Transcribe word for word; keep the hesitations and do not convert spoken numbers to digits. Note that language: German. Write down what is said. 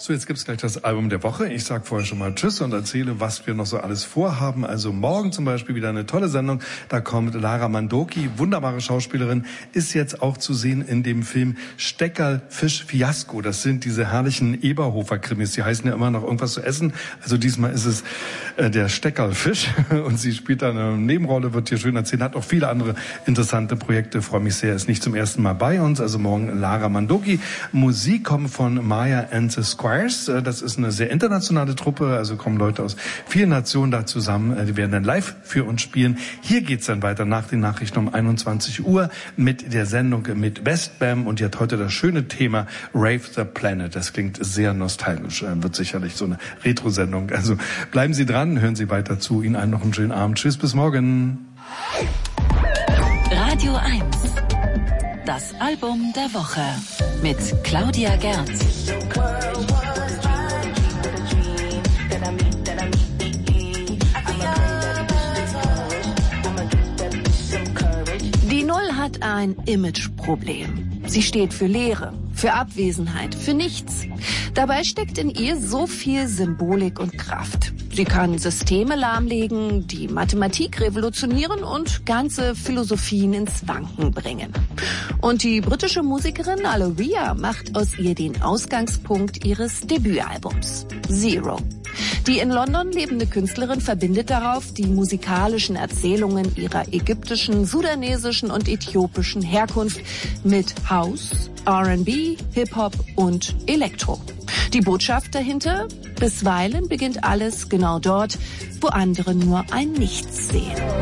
So, jetzt gibt's gleich das Album der Woche. Ich sag vorher schon mal Tschüss und erzähle, was wir noch so alles vorhaben. Also morgen zum Beispiel wieder eine tolle Sendung. Da kommt Lara Mandoki, wunderbare Schauspielerin, ist jetzt auch zu sehen in dem Film Steckerl Fisch Fiasko. Das sind diese herrlichen Eberhofer-Krimis. Die heißen ja immer noch irgendwas zu essen. Also diesmal ist es äh, der Steckerl Fisch. Und sie spielt da eine Nebenrolle, wird hier schön erzählen, hat auch viele andere interessante Projekte. Freue mich sehr, ist nicht zum ersten Mal bei uns. Also morgen Lara Mandoki. Musik kommt von Maya and the Squires. Das ist eine sehr internationale Truppe, also kommen Leute aus vielen Nationen da zusammen. Die werden dann live für uns spielen. Hier geht's dann weiter nach den Nachrichten um einundzwanzig Uhr mit der Sendung mit Westbam. Und die hat heute das schöne Thema Rave the Planet. Das klingt sehr nostalgisch, wird sicherlich so eine Retro-Sendung. Also bleiben Sie dran, hören Sie weiter zu. Ihnen allen noch einen schönen Abend. Tschüss, bis morgen. Radio eins. Das Album der Woche mit Claudia Gerz. Die Null hat ein Imageproblem. Sie steht für Leere, für Abwesenheit, für nichts. Dabei steckt in ihr so viel Symbolik und Kraft. Sie kann Systeme lahmlegen, die Mathematik revolutionieren und ganze Philosophien ins Wanken bringen. Und die britische Musikerin Aloria macht aus ihr den Ausgangspunkt ihres Debütalbums, Zero. Die in London lebende Künstlerin verbindet darauf die musikalischen Erzählungen ihrer ägyptischen, sudanesischen und äthiopischen Herkunft mit House, R and B, Hip-Hop und Elektro. Die Botschaft dahinter? Bisweilen beginnt alles genau dort, wo andere nur ein Nichts sehen.